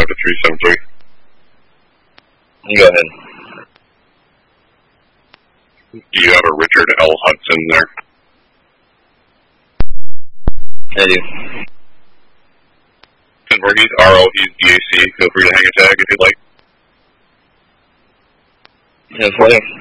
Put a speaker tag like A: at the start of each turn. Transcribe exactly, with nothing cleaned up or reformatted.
A: five to three seven three.
B: You go ahead.
A: Do you have a Richard L. Hudson there?
B: I do.
A: ten four, he's R O, he's D A C. Feel free to hang a tag if you'd like.
B: ten four.